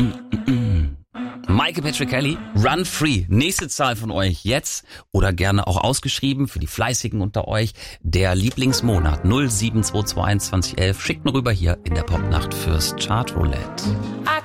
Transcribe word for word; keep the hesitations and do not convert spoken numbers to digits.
Michael Patrick Kelly, Run Free. Nächste Zahl von euch jetzt oder gerne auch ausgeschrieben für die Fleißigen unter euch. Der Lieblingsmonat null sieben zwei zwei eins zwanzig elf. Schickt mir rüber hier in der Popnacht fürs Chart Roulette.